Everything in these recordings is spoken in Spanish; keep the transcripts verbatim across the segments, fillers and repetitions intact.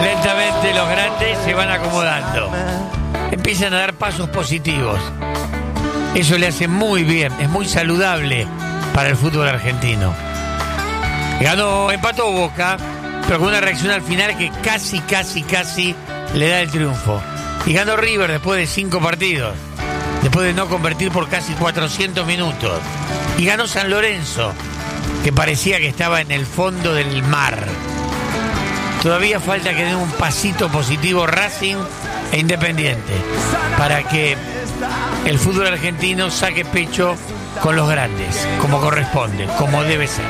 Lentamente los grandes se van acomodando. Empiezan a dar pasos positivos. Eso le hace muy bien, es muy saludable para el fútbol argentino. Ganó, empató Boca, pero con una reacción al final que casi, casi, casi le da el triunfo. Y ganó River después de cinco partidos, después de no convertir por casi cuatrocientos minutos. Y ganó San Lorenzo, que parecía que estaba en el fondo del mar. Todavía falta que den un pasito positivo Racing e Independiente para que el fútbol argentino saque pecho con los grandes, como corresponde, como debe ser.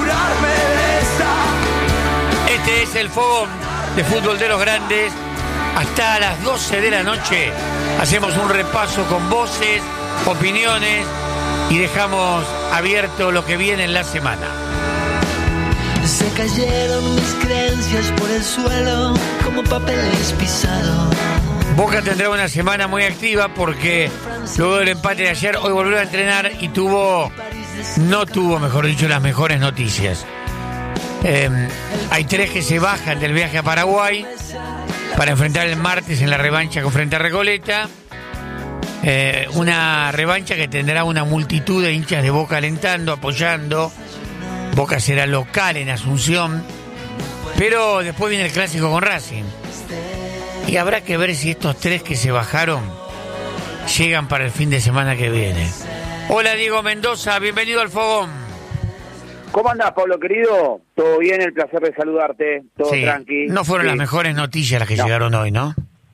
Este es el fogón de fútbol de los grandes. Hasta las doce de la noche hacemos un repaso con voces, opiniones y dejamos abierto lo que viene en la semana. Se cayeron mis creencias por el suelo como papeles pisados. Boca tendrá una semana muy activa porque luego del empate de ayer, hoy volvió a entrenar y tuvo, no tuvo, mejor dicho, las mejores noticias. Eh, hay tres que se bajan del viaje a Paraguay para enfrentar el martes en la revancha con frente a Recoleta. Eh, una revancha que tendrá una multitud de hinchas de Boca alentando, apoyando. Boca será local en Asunción, pero después viene el clásico con Racing. Y habrá que ver si estos tres que se bajaron llegan para el fin de semana que viene. Hola Diego Mendoza, bienvenido al fogón. ¿Cómo andás, Pablo querido? ¿Todo bien? El placer de saludarte, todo sí, tranqui. no fueron sí. las mejores noticias las que no. llegaron hoy, ¿no?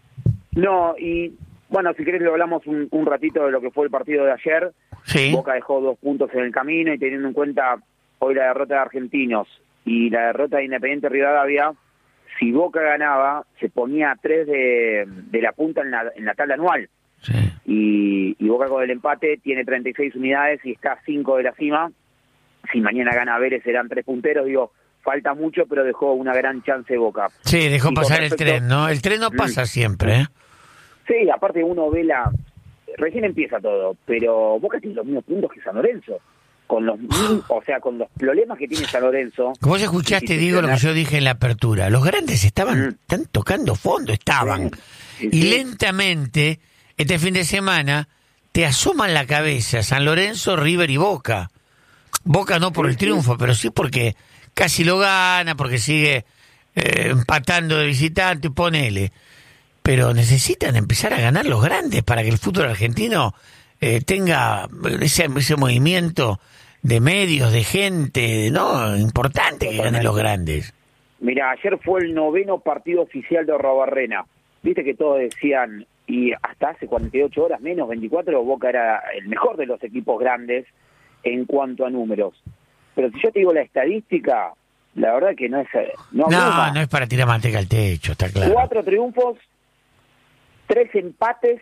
No, y bueno, si querés lo hablamos un, un ratito de lo que fue el partido de ayer. Sí. Boca dejó dos puntos en el camino y teniendo en cuenta hoy la derrota de Argentinos y la derrota de Independiente Rivadavia, si Boca ganaba, se ponía a tres de, de la punta en la, en la tabla anual. Sí. Y, y Boca con el empate tiene treinta y seis unidades y está a cinco de la cima. Si mañana gana Vélez serán tres punteros, digo, falta mucho, pero dejó una gran chance Boca. Sí, dejó y pasar respecto, el tren, ¿no? El tren no pasa mm. siempre, ¿eh? Sí, aparte uno ve la... Recién empieza todo, pero Boca tiene los mismos puntos que San Lorenzo. Con los o sea, con los problemas que tiene San Lorenzo. Vos escuchaste, digo, lo que yo dije en la apertura. Los grandes estaban, mm. están tocando fondo, estaban. Sí, sí, y sí. lentamente, este fin de semana, te asoman la cabeza San Lorenzo, River y Boca. Boca no por sí, el triunfo, sí. pero sí porque casi lo gana, porque sigue eh, empatando de visitante, ponele. Pero necesitan empezar a ganar los grandes para que el fútbol argentino eh, tenga ese, ese movimiento de medios, de gente, ¿no? Importante que ganen los grandes. Mira, ayer fue el noveno partido oficial de Arruabarrena. Viste que todos decían, y hasta hace cuarenta y ocho horas, menos veinticuatro, Boca era el mejor de los equipos grandes en cuanto a números. Pero si yo te digo la estadística, la verdad que no es... No, no, no es para tirar manteca al techo, está claro. Cuatro triunfos, tres empates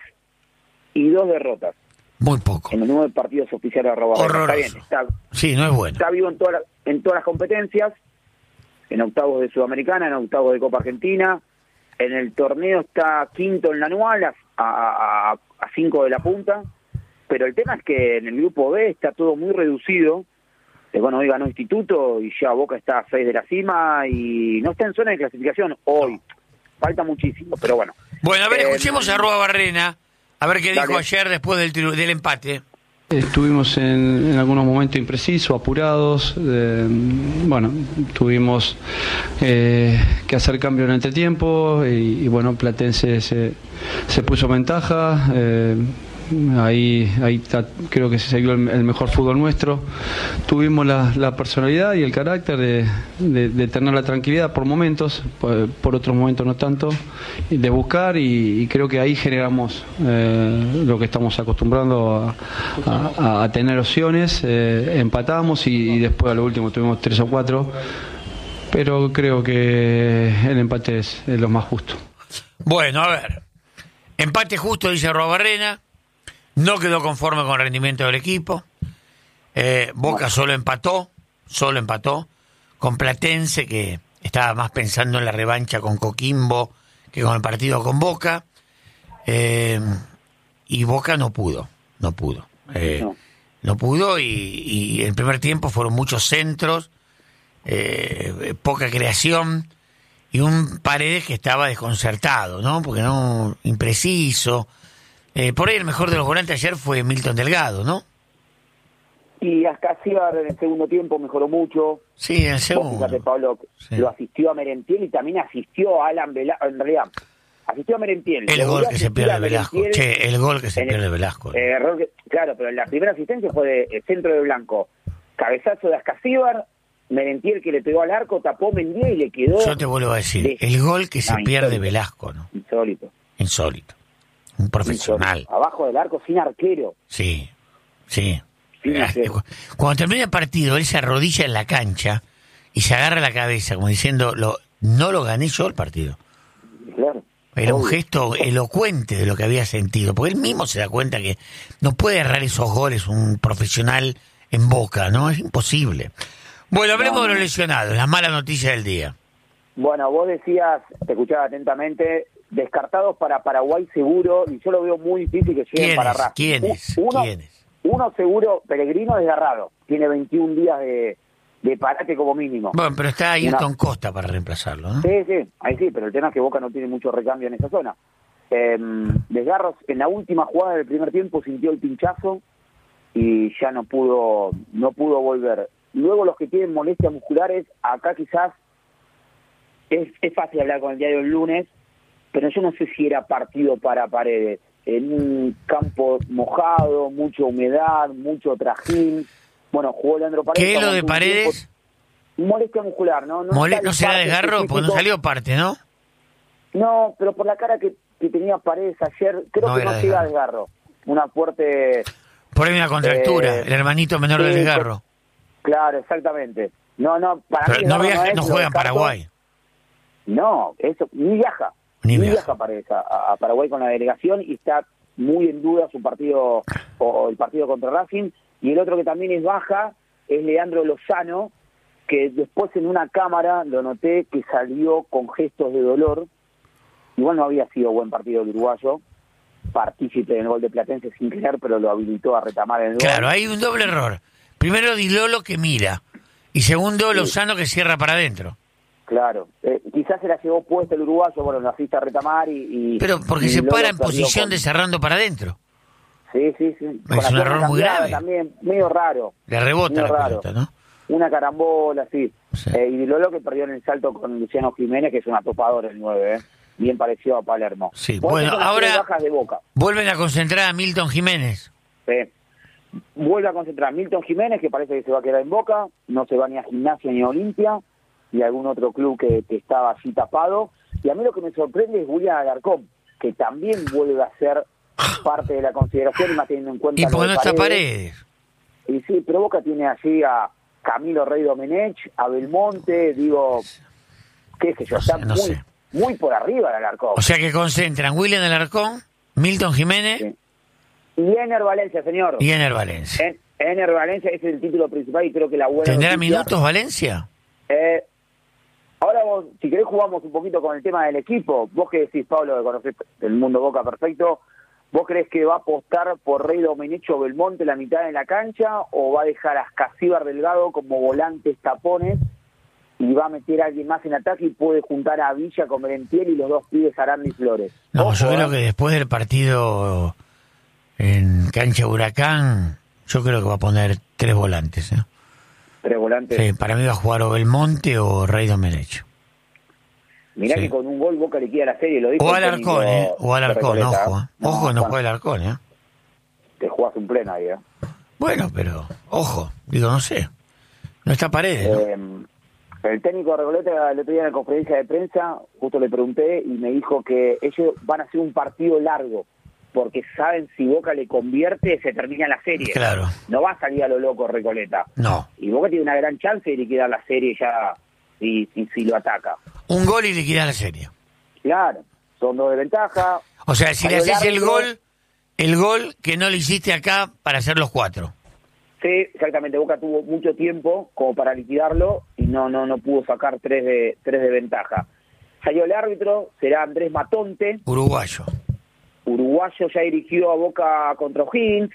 y dos derrotas. Muy poco. En los nueve partidos oficiales de Arruabarrena. Horroroso. Está bien, está, sí, no es bueno. Está vivo en, toda la, en todas las competencias, en octavos de Sudamericana, en octavos de Copa Argentina, en el torneo está quinto en la anual, a, a, a cinco de la punta, pero el tema es que en el grupo B está todo muy reducido. Eh, bueno, hoy ganó Instituto y ya Boca está a seis de la cima y no está en zona de clasificación hoy. No. Falta muchísimo, pero bueno. Bueno, a ver, eh, escuchemos a Arruabarrena. A ver qué Dale. dijo ayer después del, del empate. Estuvimos en, en algunos momentos imprecisos, apurados. Eh, bueno, tuvimos eh, que hacer cambio en el entretiempo y, y bueno, Platense se, se puso ventaja. Eh, Ahí, ahí ta, creo que se vio el, el mejor fútbol nuestro. Tuvimos la, la personalidad y el carácter de, de, de tener la tranquilidad por momentos, por, por otros momentos no tanto, de buscar y, y creo que ahí generamos eh, lo que estamos acostumbrando a, a, a tener opciones. Eh, empatamos y, y después a lo último tuvimos tres o cuatro, pero creo que el empate es, es lo más justo. Bueno, a ver, empate justo, dice Arruabarrena. No quedó conforme con el rendimiento del equipo. Eh, Boca solo empató, solo empató con Platense, que estaba más pensando en la revancha con Coquimbo que con el partido con Boca. Eh, y Boca no pudo, no pudo. Eh, no. no pudo y, y el primer tiempo fueron muchos centros, eh, poca creación. y un Paredes que estaba desconcertado, ¿no? Porque no, impreciso. Eh, por ahí el mejor de los volantes ayer fue Milton Delgado, ¿no? Y Ascasíbar en el segundo tiempo mejoró mucho. Sí, en el segundo. Vos fíjate, Pablo, Sí. lo asistió a Merentiel y también asistió a Alan Velasco. En realidad, asistió a Merentiel. El Lo gol volvió a que se asistir pierde a Velasco. Merentiel Che, el gol que se en el- pierde Velasco. eh, error que- claro, pero la primera asistencia fue de eh, centro de Blanco. Cabezazo de Ascasíbar, Merentiel que le pegó al arco, tapó Mendieta y le quedó Yo te vuelvo a decir, de- el gol que se No, pierde insólito. Velasco, ¿no? insólito. Insólito. Un profesional. insólito. Abajo del arco sin arquero. Sí, sí. Sin Eh, arquero. Cuando termina el partido, él se arrodilla en la cancha y se agarra la cabeza, como diciendo, lo, no lo gané yo el partido. Claro. Era un Obvio. gesto elocuente de lo que había sentido, porque él mismo se da cuenta que no puede errar esos goles un profesional en Boca, ¿no? Es imposible. Bueno, hablemos No, de los no. lesionados, las malas noticias del día. Bueno, vos decías, te escuchaba atentamente, descartados para Paraguay seguro, y yo lo veo muy difícil que lleguen para ¿Quiénes? Racing. ¿Quiénes? U- Uno, ¿Quiénes? uno seguro, Pellegrino desgarrado, tiene veintiún días de, de parate como mínimo. Bueno, pero está Una- Ayrton Costa para reemplazarlo, ¿no? Sí, sí, ahí sí, pero el tema es que Boca no tiene mucho recambio en esa zona. Eh, Desgarros, en la última jugada del primer tiempo sintió el pinchazo y ya no pudo, no pudo volver. Luego los que tienen molestias musculares, acá quizás es, es fácil hablar con el diario el lunes, pero yo no sé si era partido para Paredes. En un campo mojado, mucha humedad, mucho trajín. Bueno, jugó Leandro Paredes. ¿Qué es lo de aguantó un tiempo. Paredes? Molestia muscular, ¿no? No, Mole- está el ¿No será parte desgarro? Porque no específico. salió parte, ¿no? No, pero por la cara que, que tenía Paredes ayer, creo No que era no llega a desgarro. desgarro. Una fuerte... Por ahí una contractura, Eh, el hermanito menor del sí, desgarro. Claro, exactamente. No, no, para Pero mí... no, desgarro viaja, es, no lo juega en descarto. Paraguay. No, eso, ni viaja. Ni Ni, viaja. viaja, Paredes a, a Paraguay con la delegación y está muy en duda su partido, o el partido contra Racing. Y el otro que también es baja es Leandro Lozano, que después en una cámara lo noté que salió con gestos de dolor. Igual no había sido buen partido el uruguayo, partícipe en el gol de Platense sin querer, pero lo habilitó a retamar el gol. Claro, hay un doble error. Primero Di Lolo que mira y segundo Lozano que cierra para adentro. Claro, eh, quizás se la llevó puesta el uruguayo, bueno, lo asiste a retamar y... y Pero porque y se Lolo para en perdió posición con- de cerrando para adentro. Sí, sí, sí. Es Con la un pierna error muy cambiada grave. También, medio raro. Le rebota medio la raro. pelota, ¿no? Una carambola, sí. Sí. Eh, y Lolo que perdió en el salto con Luciano Jiménez, que es una topadora el nueve, ¿eh? Bien parecido a Palermo. Sí, Bueno, bueno, esas son las tres ahora bajas de Boca. vuelven a concentrar a Milton Jiménez. Sí. Vuelve a concentrar Milton Jiménez, que parece que se va a quedar en Boca, no se va ni a Gimnasia ni a Olimpia, y algún otro club que, que estaba así tapado. Y a mí lo que me sorprende es Julián Alarcón, que también vuelve a ser parte de la consideración, y más teniendo en cuenta... Y lo porque de no está Paredes. Paredes. Y sí, pero Boca tiene allí a Camilo Rey Domenech, a Belmonte, digo, qué sé yo, No sé, está no muy, sé. muy por arriba el Alarcón. O sea que concentran William Alarcón, Milton Jiménez Sí. Y Ener Valencia, señor. y Ener Valencia. En- Ener Valencia es el título principal y creo que la buena ¿Tendrá noticia- minutos Valencia? Eh, ahora vos, si querés jugamos un poquito con el tema del equipo. Vos que decís, Pablo, que conocés el mundo Boca perfecto, ¿vos creés que va a apostar por Rey Domenech o Belmonte la mitad de la cancha o va a dejar a Ascasíbar Delgado como volantes tapones y va a meter a alguien más en ataque y puede juntar a Villa con Merentiel y los dos pibes Aranda y Flores? No, Ojo, yo creo eh. que después del partido en cancha Huracán, yo creo que va a poner tres volantes. ¿eh? Tres volantes. Sí, para mí va a jugar o Belmonte o Rey Domenech. Mirá Sí. que con un gol Boca le queda la serie, lo dijo O el Alarcón, técnico ¿eh? O de Alarcón, Recoleta. ojo. ¿eh? Ojo que no Juan, juega Alarcón, ¿eh? te jugás un pleno ahí, ¿eh? Bueno, pero, ojo, digo, no sé. No está Paredes, ¿no? Eh, el técnico de Recoleta el otro día en la conferencia de prensa, justo le pregunté y me dijo que ellos van a hacer un partido largo, porque saben si Boca le convierte, se termina la serie. Claro. No va a salir a lo loco Recoleta. No. Y Boca tiene una gran chance de liquidar la serie ya si, si, si lo ataca. Un gol y liquidar la serie. Claro, son dos de ventaja. O sea, si le Salió haces el árbitro. gol, el gol que no le hiciste acá para hacer los cuatro. Sí, exactamente. Boca tuvo mucho tiempo como para liquidarlo y no no no pudo sacar tres de tres de ventaja. Salió el árbitro, será Andrés Matonte, Uruguayo. uruguayo, ya dirigió a Boca contra O'Higgins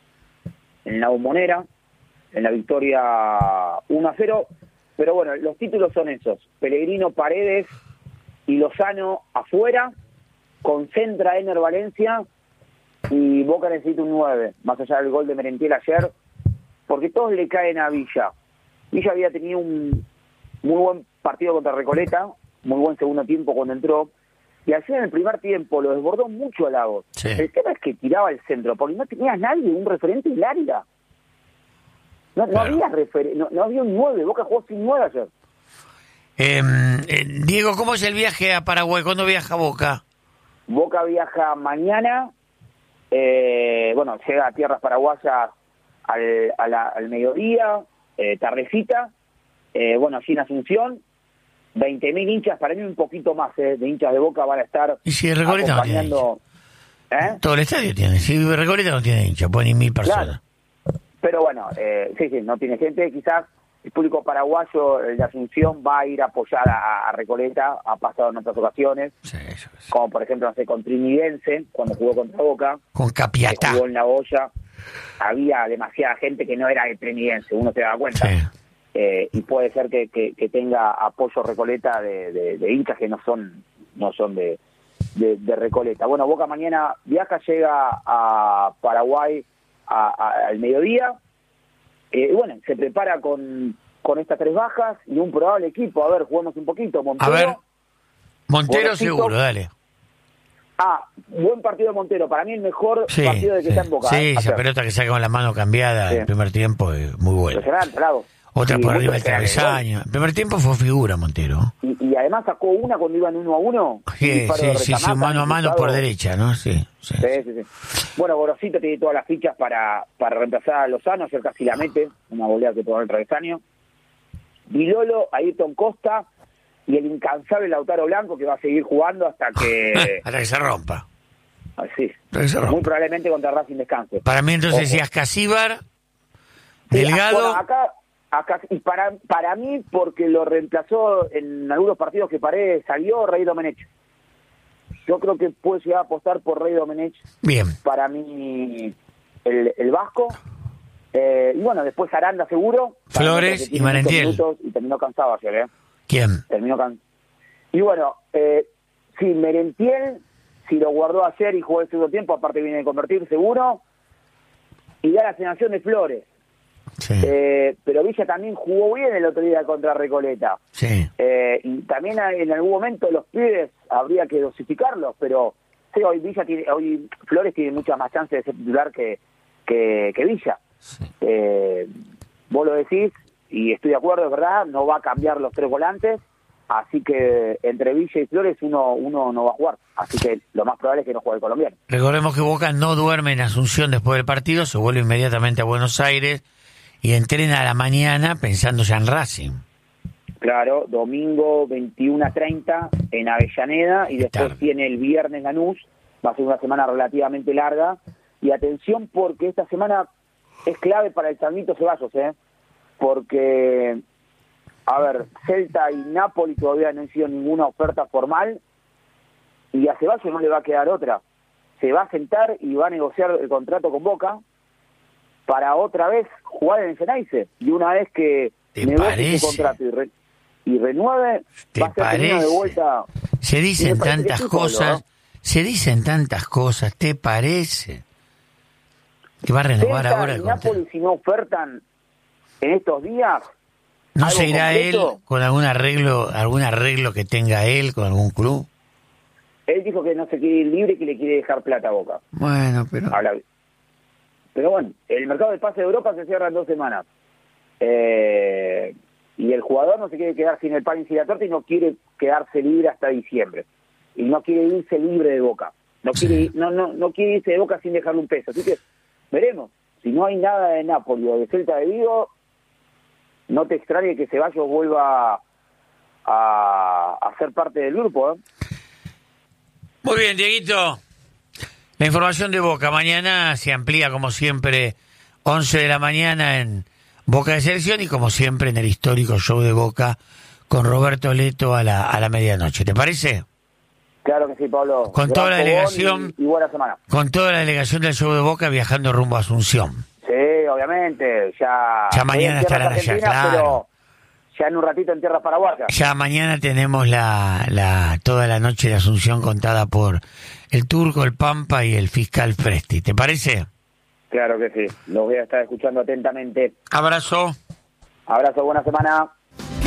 en la Bombonera, en la victoria uno a cero. Pero bueno, los títulos son esos: Pellegrino, Paredes y Lozano afuera, concentra a Ener Valencia y Boca necesita un nueve, más allá del gol de Merentiel ayer, porque todos le caen a Villa. Villa había tenido un muy buen partido contra Recoleta, muy buen segundo tiempo cuando entró, y ayer en el primer tiempo lo desbordó mucho a Lagos. Sí. El tema es que tiraba el centro, porque no tenías nadie, un referente en el área. No, no, Claro. había refer no, no había un nueve, Boca jugó sin nueve ayer. Eh, eh, Diego, ¿cómo es el viaje a Paraguay? ¿Cuándo viaja Boca? Boca viaja mañana, eh, bueno, llega a tierras paraguayas al, a la, al mediodía, eh, tardecita, eh, bueno, allí en Asunción, veinte mil hinchas, para mí un poquito más eh, de hinchas de Boca van a estar Y si Recoleta no tiene acompañando. ¿Eh? Todo el estadio tiene. Si Recoleta no tiene hincha, pueden ir mil personas. Claro. Pero bueno, eh, sí, sí, no tiene gente, quizás el público paraguayo el de Asunción va a ir a apoyar a, a Recoleta, ha pasado en otras ocasiones, Sí, eso sí. como por ejemplo, no sé, con Trinidense, cuando jugó contra Boca, Con que Capiatá. jugó en la olla, había demasiada gente que no era de Trinidense, uno se da cuenta, Sí. eh, y puede ser que, que, que tenga apoyo Recoleta de, de, de hinchas que no son no son de, de, de Recoleta. Bueno, Boca mañana viaja, llega a Paraguay a, a, al mediodía, eh, y bueno, se prepara con, con estas tres bajas y un probable equipo. A ver, juguemos un poquito. Montero, A ver, Montero Borosito. seguro, dale. Ah, buen partido de Montero. Para mí el mejor Sí, partido de que sí, está en Boca. sí, ¿eh? esa Ayer. pelota que saca con la mano cambiada Sí. el primer tiempo es muy buena. Impresionante, bravo. Otra Y por muy arriba del impresionante. travesaño. El primer tiempo fue figura Montero. Y, y además sacó una cuando iban uno a uno. un Sí, disparo sí, de sí, sí, Recamaca, mano a mano cruzado. por derecha, ¿no? Sí, sí. Sí, sí, sí. Bueno, Gorosito tiene todas las fichas para, para reemplazar a Lozano, ayer casi la mete, una volea que pegó en el travesaño. Vilolo, Ayrton Costa y el incansable Lautaro Blanco, que va a seguir jugando hasta que... Hasta que se rompa. así, Hasta que se rompa. muy probablemente contra Racing descanse. Para mí entonces Ojo. decías Casíbar, Sí, Delgado. bueno, acá, acá, y para, para mí, porque lo reemplazó en algunos partidos que paré, salió Rey Domenech. Yo creo que puede llegar a apostar por Rey Domenech. Bien. Para mí, el, el vasco. Eh, y bueno, después Aranda seguro. Flores También, porque y tiene Merentiel. muchos minutos y terminó cansado ayer, ¿eh? ¿Quién? Terminó cansado. Y bueno, eh, sí, Merentiel, si lo guardó ayer y jugó el segundo tiempo, aparte viene de convertir seguro. Y da la sensación de Flores. Sí. Eh, pero Villa también jugó bien el otro día contra Recoleta. Sí. Eh, y también hay- en algún momento los pibes habría que dosificarlos, pero sí, hoy Villa tiene, hoy Flores tiene muchas más chances de ser titular que, que, que Villa. Eh, vos lo decís, y estoy de acuerdo, es verdad, no va a cambiar los tres volantes, así que entre Villa y Flores uno, uno no va a jugar, así que lo más probable es que no juegue el colombiano. Recordemos que Boca no duerme en Asunción después del partido, se vuelve inmediatamente a Buenos Aires y entrena a la mañana pensando ya en Racing. Claro, domingo veintiuno a treinta en Avellaneda y Qué después tarde. tiene el viernes Lanús, va a ser una semana relativamente larga, y atención porque esta semana es clave para el Sarmiento Ceballos, ¿eh? Porque, a ver, Celta y Napoli todavía no han sido ninguna oferta formal, y a Ceballos no le va a quedar otra. Se va a sentar y va a negociar el contrato con Boca para otra vez jugar en el Ceneice, y una vez que ¿Te negocie parece? su contrato y, re- y renueve, ¿Te va a ser tenido de parece? vuelta. Se Y dicen me parece que tantas sí, Pablo, cosas, ¿no? se dicen tantas cosas, ¿te parece? Que va a renovar Celta ahora y el contrato. Napoli, si no ofertan en estos días, ¿No algo se irá concreto, él con algún arreglo, algún arreglo que tenga él con algún club? él dijo que no se quiere ir libre y que le quiere dejar plata a Boca. Bueno, pero... Habla. Pero bueno, el mercado de pase de Europa se cierra en dos semanas. Eh, y el jugador no se quiere quedar sin el pan y sin la torta y no quiere quedarse libre hasta diciembre. Y no quiere irse libre de Boca. No quiere, Sí. no, no, no quiere irse de Boca sin dejarle un peso. Así que veremos. Si no hay nada de Napoli o de Celta de Vigo, no te extrañe que Ceballos vuelva a, a ser parte del grupo, ¿eh? Muy bien, Dieguito. La información de Boca. Mañana se amplía, como siempre, once de la mañana en Boca de Selección y, como siempre, en el histórico show de Boca con Roberto Leto a la, a la medianoche. ¿Te parece? Claro que sí, Pablo. Con Gran toda la fogón delegación. Y, y buena semana. Con toda la delegación del show de Boca viajando rumbo a Asunción. Sí, obviamente. Ya, Ya mañana estoy en tierras estarán allá, argentinas, claro. Pero ya en un ratito en tierras paraguayas. Ya mañana tenemos la, la toda la noche de Asunción contada por el Turco, el Pampa y el fiscal Presti. ¿Te parece? Claro que sí, los voy a estar escuchando atentamente. Abrazo. Abrazo, buena semana.